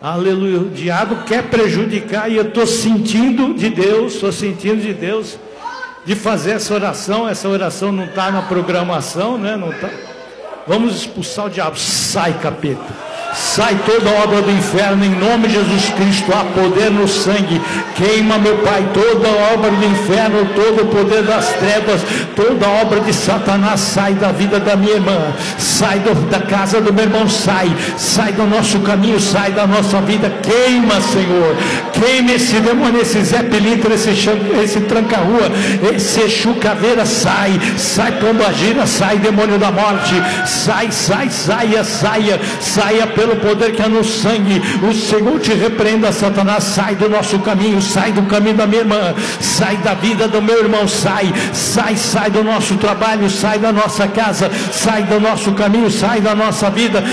Aleluia. O diabo quer prejudicar e eu estou sentindo de Deus, de fazer essa oração. Essa oração não está na programação, né? Não tá. Vamos expulsar o diabo. Sai, capeta. Sai toda obra do inferno em nome de Jesus Cristo. Há poder no sangue. Queima, meu Pai, toda obra do inferno, todo o poder das trevas, toda obra de Satanás. Sai da vida da minha irmã, sai da casa do meu irmão, sai do nosso caminho, sai da nossa vida. Queima, Senhor, queima esse demônio, esse Zé Pilintra, esse tranca-rua, esse Exu Caveira. Sai pombagira, sai demônio da morte, saia pelo poder que há no sangue. O Senhor te repreenda, Satanás. Sai do nosso caminho, sai do caminho da minha irmã, sai da vida do meu irmão, sai do nosso trabalho, sai da nossa casa, sai do nosso caminho, sai da nossa vida,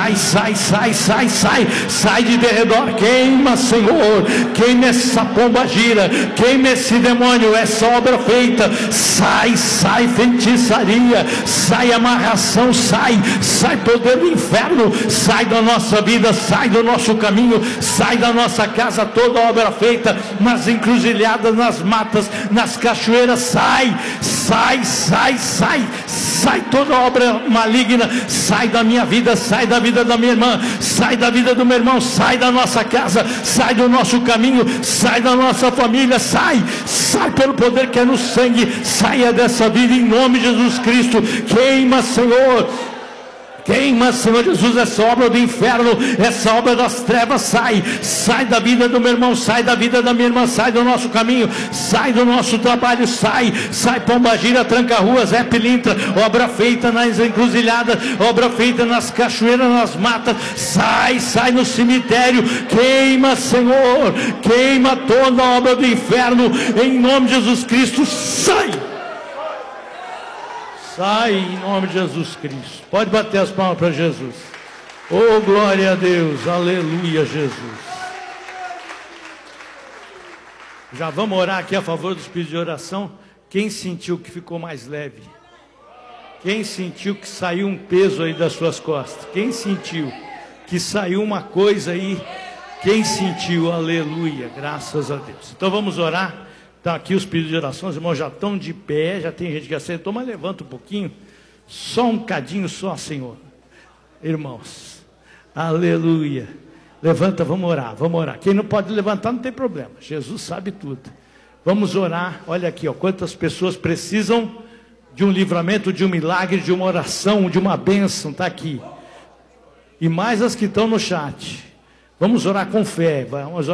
sai de derredor. Queima, Senhor, queima essa pomba gira, queima esse demônio, essa obra feita. Sai feitiçaria, sai amarração, sai poder do inferno, sai da nossa vida, sai do nosso caminho, sai da nossa casa, toda obra feita nas encruzilhadas, nas matas, nas cachoeiras. Sai toda obra maligna, sai da minha vida, sai da vida da minha irmã, sai da vida do meu irmão, sai da nossa casa, sai do nosso caminho, sai da nossa família, sai pelo poder que é no sangue. Saia dessa vida em nome de Jesus Cristo. Queima, Senhor Jesus, essa obra do inferno, essa obra das trevas. Sai da vida do meu irmão, sai da vida da minha irmã, sai do nosso caminho, sai do nosso trabalho, sai pombagira, tranca-ruas, Zé Pilintra, obra feita nas encruzilhadas, obra feita nas cachoeiras, nas matas. Sai no cemitério. Queima, Senhor, queima toda a obra do inferno em nome de Jesus Cristo. Sai em nome de Jesus Cristo. Pode bater as palmas para Jesus. Oh, glória a Deus. Aleluia, Jesus. Já vamos orar aqui a favor dos pedidos de oração. Quem sentiu que ficou mais leve? Quem sentiu que saiu um peso aí das suas costas? Quem sentiu que saiu uma coisa aí? Quem sentiu? Aleluia. Graças a Deus. Então vamos orar. Está aqui os pedidos de oração, os irmãos já estão de pé, já tem gente que aceitou, mas levanta um pouquinho, só um cadinho só, Senhor. Irmãos, aleluia. Levanta, vamos orar. Quem não pode levantar não tem problema, Jesus sabe tudo. Vamos orar. Olha aqui, quantas pessoas precisam de um livramento, de um milagre, de uma oração, de uma bênção, está aqui. E mais as que estão no chat. Vamos orar com fé,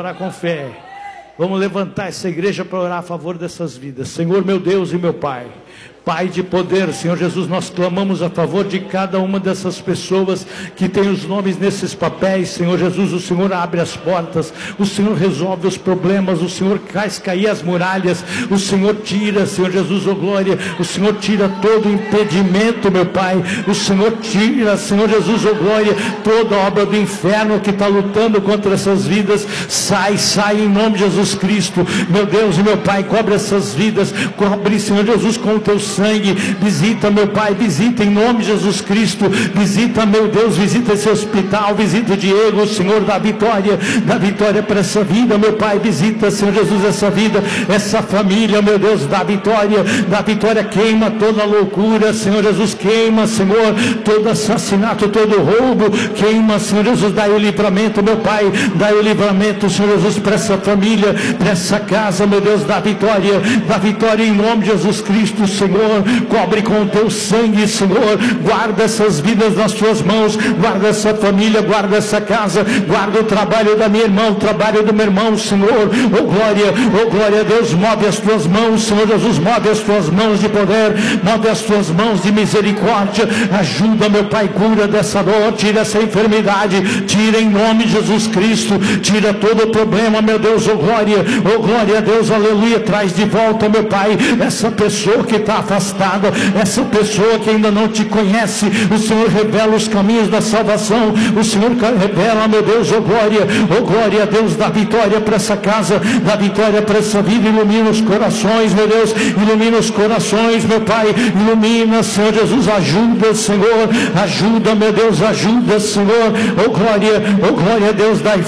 Vamos levantar essa igreja para orar a favor dessas vidas. Senhor, meu Deus e meu Pai, Pai de poder, Senhor Jesus, nós clamamos a favor de cada uma dessas pessoas que tem os nomes nesses papéis. Senhor Jesus, o Senhor abre as portas, o Senhor resolve os problemas, o Senhor faz cair as muralhas, o Senhor tira, Senhor Jesus, oh glória, o Senhor tira todo impedimento, meu Pai, o Senhor tira, Senhor Jesus, oh glória, toda obra do inferno que está lutando contra essas vidas. Sai em nome de Jesus Cristo, meu Deus e meu Pai, cobre essas vidas, cobre, Senhor Jesus, com o teu sangue. Visita, meu Pai, visita em nome de Jesus Cristo, visita, meu Deus, visita esse hospital, visita o Diego, Senhor, da vitória para essa vida, meu Pai, visita, Senhor Jesus, essa vida, essa família, meu Deus, da vitória, queima toda loucura, Senhor Jesus, queima, Senhor, todo assassinato, todo roubo, queima, Senhor Jesus, dá o livramento, meu Pai, dá o livramento, Senhor Jesus, para essa família, para essa casa, meu Deus, da vitória em nome de Jesus Cristo, Senhor, cobre com o teu sangue, Senhor, guarda essas vidas nas tuas mãos, guarda essa família, guarda essa casa, guarda o trabalho da minha irmã, o trabalho do meu irmão, Senhor, oh glória a Deus, move as tuas mãos, Senhor Jesus, move as tuas mãos de poder, move as tuas mãos de misericórdia, ajuda, meu Pai, cura dessa dor, tira essa enfermidade, tira em nome de Jesus Cristo, tira todo o problema, meu Deus, oh glória a Deus, aleluia, traz de volta, meu Pai, essa pessoa que está afastada, essa pessoa que ainda não te conhece, o Senhor revela os caminhos da salvação, o Senhor revela, meu Deus, oh glória a Deus, dá vitória para essa casa, dá vitória para essa vida, ilumina os corações, meu Deus, ilumina os corações, meu Pai, ilumina, Senhor Jesus, ajuda, Senhor, ajuda, meu Deus, ajuda, Senhor, oh glória a Deus, dá